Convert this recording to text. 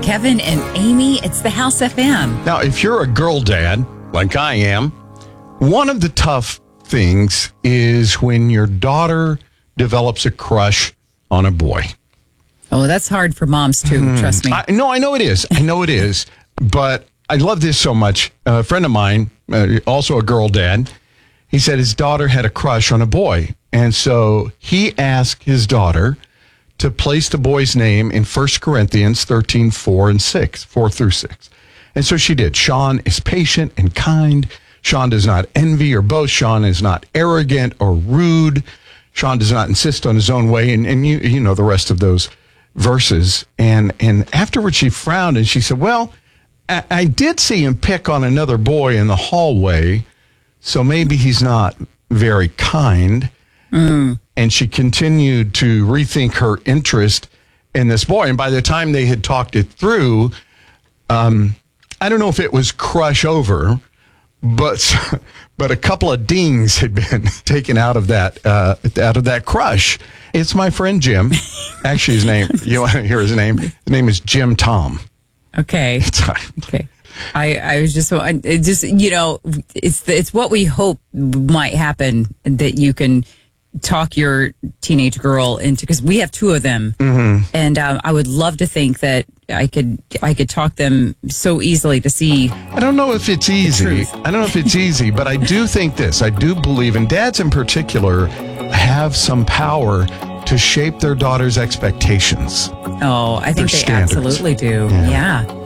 Kevin and Amy. It's the House FM. Now, if you're a girl dad, like I am, one of the tough things is when your daughter develops a crush on a boy. Oh, that's hard for moms too, trust me. I know it is. But I love this so much. A friend of mine, also a girl dad, he said his daughter had a crush on a boy. And so he asked his daughter to place the boy's name in 1 Corinthians 13, 4 through 6. And so she did. Sean is patient and kind. Sean does not envy or boast. Sean is not arrogant or rude. Sean does not insist on his own way. And you know the rest of those verses. And afterwards she frowned and she said, well, I did see him pick on another boy in the hallway, so maybe he's not very kind. And she continued to rethink her interest in this boy. And by the time they had talked it through, I don't know if it was crush over, but a couple of dings had been taken out of that crush. It's my friend Jim. Actually, his name, you want to hear his name? His name is Jim Tom. Okay. Okay. I was just it's what we hope might happen, that you can talk your teenage girl into, because we have two of them, and I would love to think that I could talk them so easily to see. I don't know if it's easy. But I do think this. I do believe, and dads in particular have some power to shape their daughters' expectations. Oh, I think they standards. absolutely do. Yeah.